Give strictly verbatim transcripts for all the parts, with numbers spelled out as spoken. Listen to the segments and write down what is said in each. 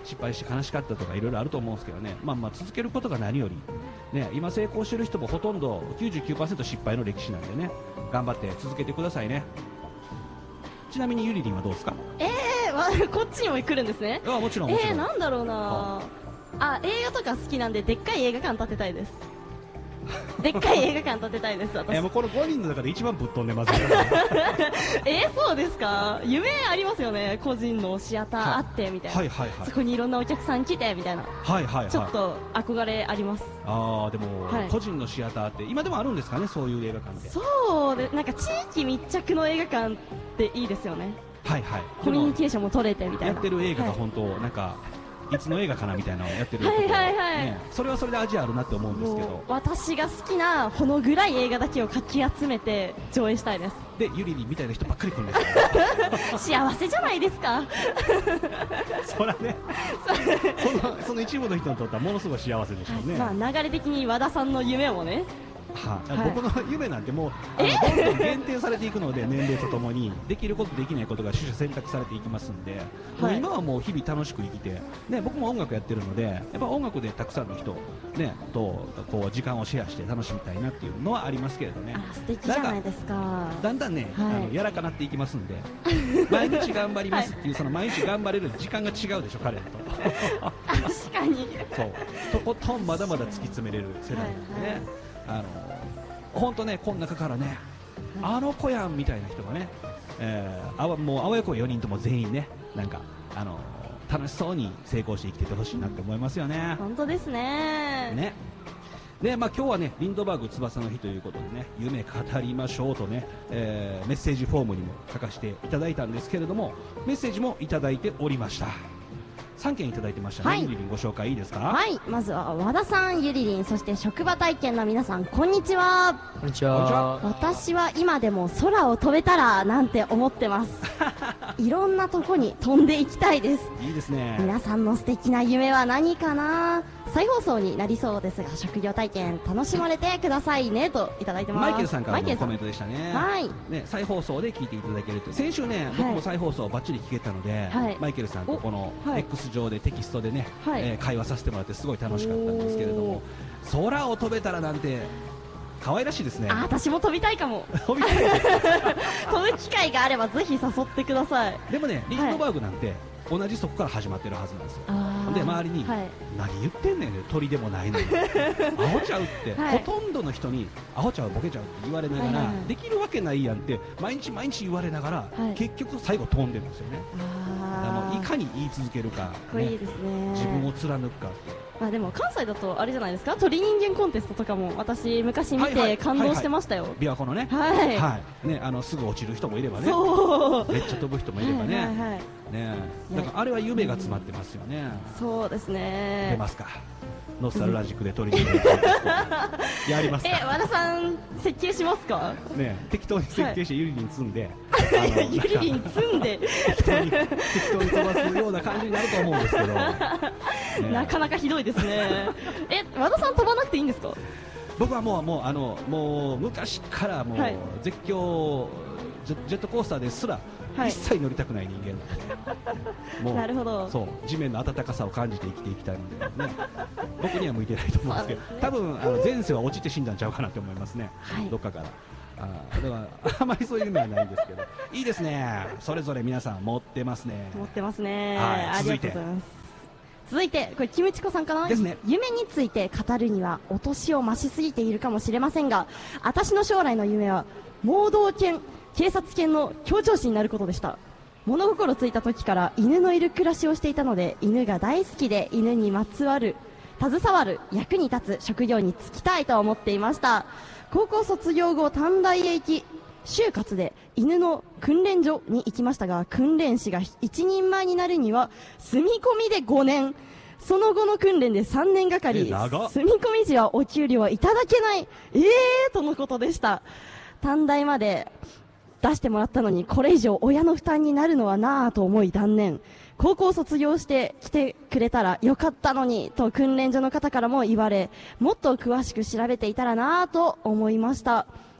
失敗して悲しかったとかいろいろあると思うんですけどね、まあまあ続けることが何より、ね、今成功してる人もほとんど きゅうじゅうきゅうパーセント 失敗の歴史なんでね、頑張って続けてくださいね。ちなみにゆりりんはどうですか？ えー、わこっちにも来るんですね。 あ、もちろんもちろん。 えー、なんだろうなあ、映画とか好きなんででっかい映画館建てたいです。でっかい映画館建てたいです私。 えー、もうこのごにんの中で一番ぶっ飛んでますねえー、そうですか。夢ありますよね、個人のシアターあってみたいな、 はいはいはい、 そこにいろんなお客さん来てみたいな、 はいはいはい、 ちょっと憧れあります。 あーでも、 はい、 個人のシアターって今でもあるんですかね、そういう映画館って。 そうで、なんか地域密着の映画館っていいですよね。 はいはい、 コミュニケーションも取れてみたいな。 やってる映画が本当、はい、なんかいつの映画かなみたいなのをやってるところ、 はいはいはい、 ね、それはそれで味あるなって思うんですけど、 私が好きなほの暗い映画だけをかき集めて上映したいです。 でゆりりんみたいな人ばっかり来るんですよ幸せじゃないですかそらねその、その一部の人にとってはものすごい幸せでしょうね、 はい、まあ、流れ的に和田さんの夢もね、 はあ、はい、僕の夢なんてもうあのどんどん限定されていくので年齢とともにできることできないことが取捨選択されていきますんで、はい、もう今はもう日々楽しく生きて、ね、僕も音楽やってるのでやっぱ音楽でたくさんの人、ね、とこう時間をシェアして楽しみたいなっていうのはありますけれどね。 あ、素敵じゃないですか。 だんだんね、はい、あのやらかなっていきますんで毎日頑張りますっていう、はい、その毎日頑張れる時間が違うでしょ彼らと確かにそうとことんまだまだ突き詰めれる世代なんでね、はいはい、あの本当ね、この中からね、はい、あの子やんみたいな人がね、えー、あわもうあわよくばよにんとも全員ね、なんかあの楽しそうに成功して生きていってほしいなって思いますよね。 本当ですね。 ね。で、まあ今日はね、リンドバーグ翼の日ということでね、夢語りましょうとね、えー、メッセージフォームにも書かせていただいたんですけれども、メッセージもいただいておりました。さんけんいただいてましたね、はい、ゆりりんご紹介いいですか？ はい、まずは和田さん、ゆりりん、そして職場体験の皆さん、こんにちは。 こんにちは。 私は今でも空を飛べたらなんて思ってますいろんなとこに飛んでいきたいです。 いいですね。 皆さんの素敵な夢は何かな。再放送になりそうですが職業体験楽しまれてくださいねといただいてます。 マイケルさんからのコメントでしたね。 はい、 ね、再放送で聞いていただけると。先週ね、はい、僕も再放送バッチリ聞けたので、はい、マイケルさんとこの X 上でテキストでね、はい、えー、会話させてもらってすごい楽しかったんですけれども、空を飛べたらなんて可愛らしいですね。 あ、私も飛びたいかも飛びたい飛ぶ機会があればぜひ誘ってください。 でもね、リンドバーグなんて、はい、同じそこから始まってるはずなんですよ。で周りに、はい、何言ってんねん、鳥でもないのにアホちゃうって、はい、ほとんどの人にアホちゃうボケちゃうって言われながら、はいはいはい、できるわけないやんって毎日毎日言われながら、はい、結局最後飛んでるんですよね。あのいかに言い続けるか、ね、 かっこいいですね。 自分を貫くかって。 まあでも関西だとあれじゃないですか、鳥人間コンテストとかも私昔見て感動してましたよ。 琵琶湖のね、 はい、 はい、ね、あのすぐ落ちる人もいればね、 そうめっちゃ飛ぶ人もいればね、はいはいはい、ね、だからあれは夢が詰まってますよね。 うん、そうですね。 出ますか、ノスタルラジックで鳥人間コンテストやりますか。 え、和田さん設計しますかね。 適当に設計してゆりりん積んで、 はい、あのゆりりん積んで適当に適当に飛ばすような感じになると思うんですけど、ね、 なかなかひどいですねえ、和田さん飛ばなくていいんですか？ 僕はもうもうあのもう昔からもう、はい、絶叫ジェジェットコースターですら一切乗りたくない人間なので、もうなるほど、 そう地面の暖かさを感じて生きていきたいので、ね、僕には向いてないと思うんですけど、多分あの前世は落ちて死んだんちゃうかなと思いますね、はい、どっかから。あだからあまりそういう夢はないんですけど、いいですね、それぞれ皆さん持ってますね。 持ってますね、 はい、続いてありがとうございます。続いてこれキムチコさんかなですね。 夢について語るにはお年を増しすぎているかもしれませんが、私の将来の夢は盲導犬警察犬の協調士になることでした。物心ついた時から犬のいる暮らしをしていたので、犬が大好きで犬にまつわる携わる役に立つ職業に就きたいと思っていました。高校卒業後短大へ行き就活で犬の訓練所に行きましたが、訓練士が一人前になるには住み込みでごねん、その後の訓練でさんねんがかり、住み込み時はお給料はいただけない、えーとのことでした。短大まで出してもらったのにこれ以上親の負担になるのはなぁと思い断念。高校卒業して来てくれたらよかったのにと訓練所の方からも言われ、もっと詳しく調べていたらなぁと思いました。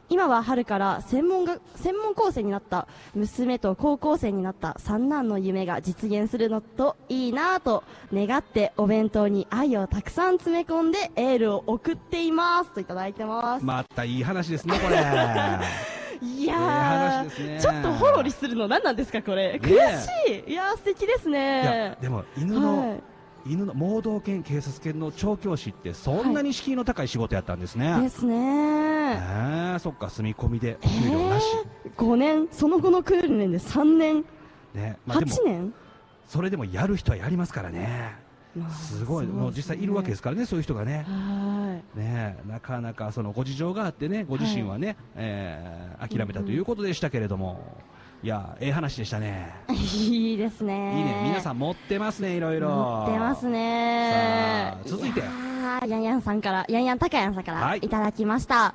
今は春から専門が専門校生になった娘と高校生になった三男の夢が実現するのといいなと願ってお弁当に愛をたくさん詰め込んでエールを送っていますといただいてます。 またいい話ですねこれ。 いやー、ね、ちょっとほろりするの何なんですかこれ、悔しい。いやー素敵ですね。 いやでも犬の、はい、犬の盲導犬警察犬の調教師ってそんなに敷居の高い仕事やったんですね。 はい、ですね。 えー、そっか、住み込みでお給料なし、 えー、ごねん、その後の訓練でさんねん、ね、まあ、はちねん、 それでもやる人はやりますからね。まあ、すごい、ね、もう実際いるわけですからね、そういう人がね。はい、ね、なかなかそのご事情があってね、ご自身はね、はい、えー、諦めたということでしたけれども、うん、いや、ええ話でしたね。 いいですね。 いいね、皆さん持ってますね、いろいろ。 持ってますね。 さあ、続いて。 ヤンヤンさんから、ヤンヤンタカヤンさんからいただきました。はい、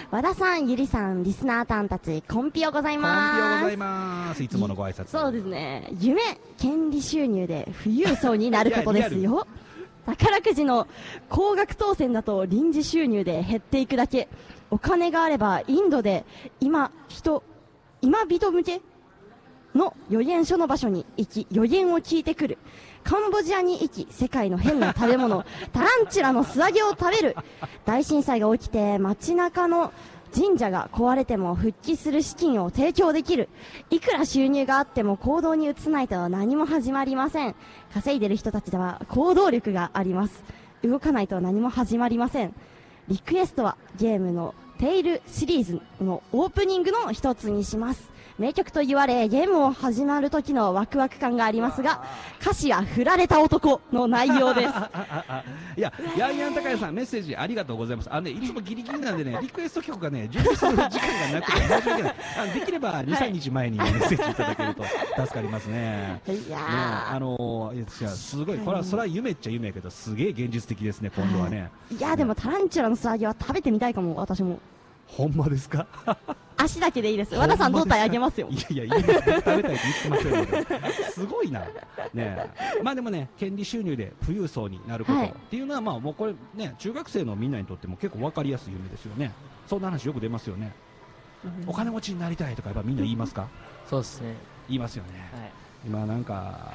和田さん、ゆりさん、リスナーさんたち、コンピオございます。 コンピオございます。いつものご挨拶。 そうですね。夢、権利収入で富裕層になることですよ。宝くじの高額当選だと臨時収入で減っていくだけ。お金があればインドで今人、今人向けの予言書の場所に行き予言を聞いてくる。カンボジアに行き世界の変な食べ物タランチュラの素揚げを食べる。大震災が起きて街中の神社が壊れても復帰する資金を提供できる。いくら収入があっても行動に移さないと何も始まりません。稼いでる人たちでは行動力があります。動かないと何も始まりません。リクエストはゲームのテイルシリーズのオープニングの一つにします。名曲と言われゲームを始まる時のワクワク感がありますが、歌詞は振られた男の内容です。 いや、ヤンヤン高谷さんメッセージありがとうございます。あのね、いつもギリギリなんでね、リクエスト曲がね準備する時間がなくて申し訳ない。あのできればに、さんにちまえにメッセージいただけると助かりますね。いやー、ね、あのー、いやすごい、これはそれは夢っちゃ夢やけどすげえ現実的ですね今度はね。 いやでもタランチュラの素揚げは食べてみたいかも。私も。 ほんまですか？ 足だけでいいです。和田さん胴体あげますよ。 いやいや、いいです。食べたいって言ってますよね。すごいな。ね、まあでもね、権利収入で富裕層になること、はい、っていうのはまあもうこれね、中学生のみんなにとっても結構わかりやすい夢ですよね。そんな話よく出ますよね。うん、お金持ちになりたいとかやっぱみんな言いますか？ そうですね。言いますよね。はい、今なんか、 はい、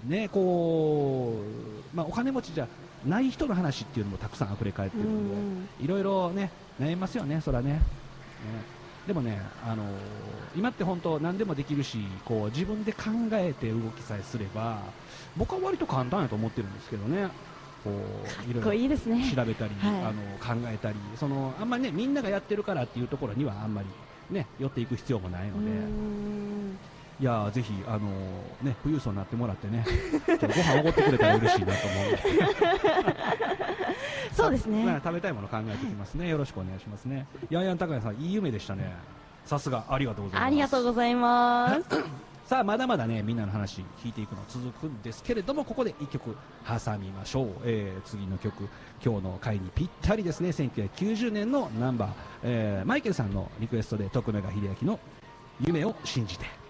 ね、こう、まあお金持ちじゃない人の話っていうのもたくさん溢れ返ってるんで、いろいろね悩みますよね、そらね。ね、でもね、あのー、今って本当何でもできるし、こう自分で考えて動きさえすれば僕は割と簡単やと思ってるんですけどね。こういろいろ調べたり、はい、あの考えたり、そのあんまりねみんながやってるからっていうところにはあんまりね寄っていく必要もないので、いやぜひあのー、ね富裕層になってもらってねちょっとご飯おごってくれたら嬉しいなと思う。 そうですね、 まあ、食べたいもの考えてきますね。よろしくお願いしますね。ヤンヤン高谷さんいい夢でしたね。さすがありがとうございます。 ありがとうございます。 さあまだまだねみんなの話聞いていくの続くんですけれども、ここでいっきょく挟みましょう。えー、次の曲今日の回にぴったりですね。せんきゅうひゃくきゅうじゅうねんのナンバー、えー、マイケルさんのリクエストで徳永英明の夢を信じて。